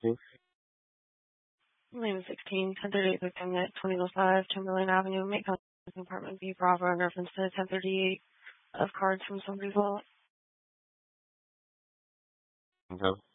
Lane 16, 1038 victim at 2005, Timberlane Avenue, Macon, Apartment B, Bravo, in reference to 1038 of cards from somebody's wallet. Okay.